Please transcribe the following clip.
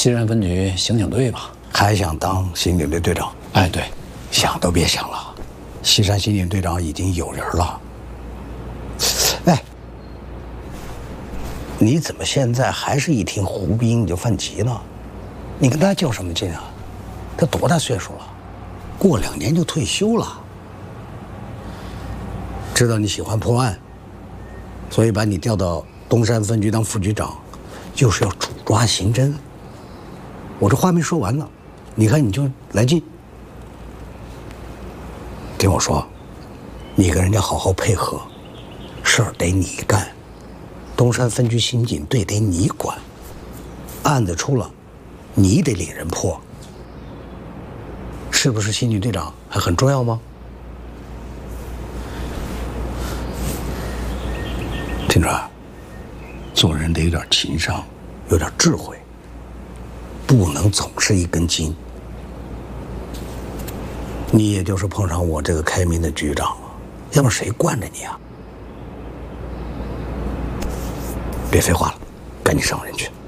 西山分局刑警队吧？ 还想当刑警队队长？ 哎，对， 想都别想了。西山刑警队长已经有人了。哎，你怎么现在还是一听胡斌你就犯急呢？你跟他较什么劲啊？他多大岁数了？过2年就退休了。知道你喜欢破案，所以把你调到东山分局当副局长，就是要主抓刑侦。我这话没说完呢，你看你就来劲。听我说，你跟人家好好配合，事儿得你干，东山分局刑警队得你管，案子出了，你得领人破。是不是刑警队长还很重要吗？听着，做人得有点情商，有点智慧，不能总是一根筋。你也就是碰上我这个开明的局长了，要不谁惯着你啊？别废话了，赶紧上人去。